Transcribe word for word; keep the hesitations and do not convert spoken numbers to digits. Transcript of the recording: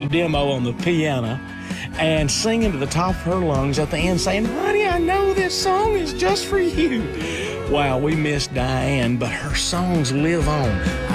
demo on the piano and singing to the top of her lungs at the end saying, honey, I know this song is just for you. Wow, we miss Diane, but her songs live on.